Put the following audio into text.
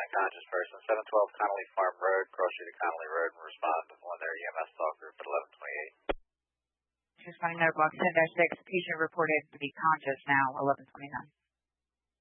conscious person. 712 Connolly Farm Road, cross street to Connolly Road, and respond on their EMS talk group at 1128. Responding to block 10-6, patient reported to be conscious now, 1129.